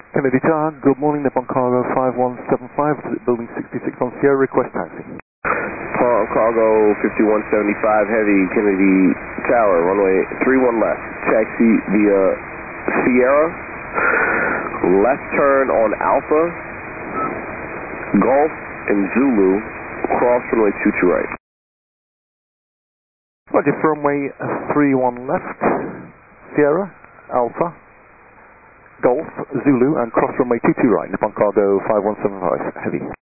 Kennedy Tower, good morning, Nippon Cargo 5175, building 66 on Sierra, request taxi. Cargo 5175 Heavy, Kennedy Tower, runway 31 left, taxi via Sierra, left turn on Alpha, Golf, and Zulu, cross runway 22 right. Roger, runway 31 left, Sierra, Alpha, Golf, Zulu, and cross runway 22 right, Nippon Cargo 5175, Heavy.